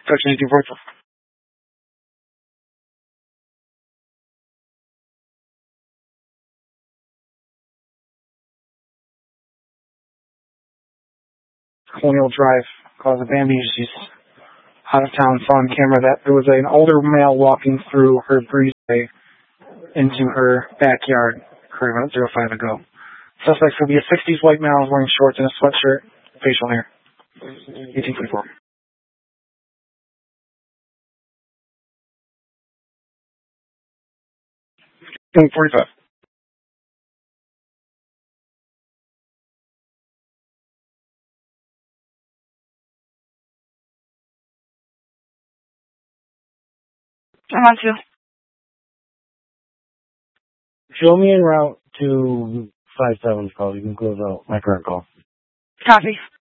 Section 1842. Colonial Drive, caused a Bambi. She's out of town. Saw on camera that there was an older male walking through her breezeway into her backyard. Occurred about 05 ago. Suspects will be a 60s white male wearing shorts and a sweatshirt, facial hair. 1844. 1845. I'm on 2. Show me en route to 57's call. You can close out my current call. Copy.